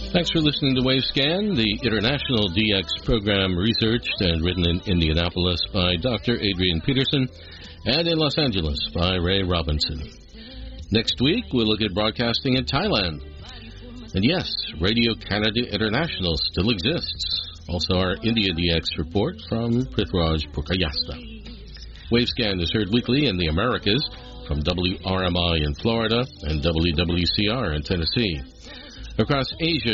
Thanks for listening to Wavescan, the international DX program researched and written in Indianapolis by Dr. Adrian Peterson and in Los Angeles by Ray Robinson. Next week, we'll look at broadcasting in Thailand. And yes, Radio Canada International still exists. Also our India DX report from Prithviraj Purkayastha. Wavescan is heard weekly in the Americas from WRMI in Florida and WWCR in Tennessee. Across Asia,